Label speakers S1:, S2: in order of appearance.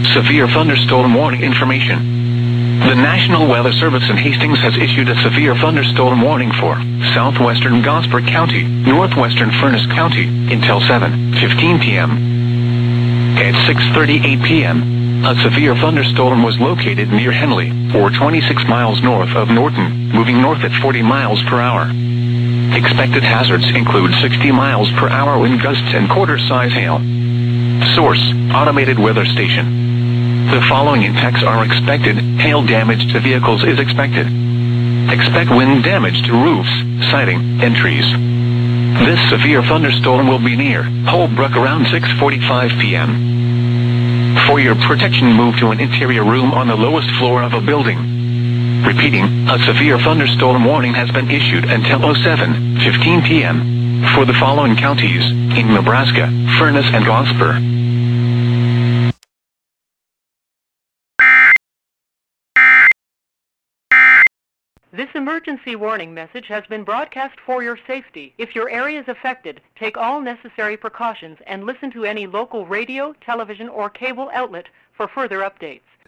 S1: Severe thunderstorm warning information. The National Weather Service in Hastings has issued a severe thunderstorm warning for southwestern Gosper County, northwestern Furness County, until 7:15 p.m. At 6:38 p.m., a severe thunderstorm was located near Henley, or 26 miles north of Norton, moving north at 40 miles per hour. Expected hazards include 60 miles per hour wind gusts and quarter-size hail. Source: Automated Weather Station. The following impacts are expected. Hail damage to vehicles is expected. Expect wind damage to roofs, siding, and trees. This severe thunderstorm will be near Holbrook around 6:45 p.m. For your protection, move to an interior room on the lowest floor of a building. Repeating, a severe thunderstorm warning has been issued until 07:15 p.m. for the following counties in Nebraska: Furness and Gosper.
S2: This emergency warning message has been broadcast for your safety. If your area is affected, take all necessary precautions and listen to any local radio, television, or cable outlet for further updates.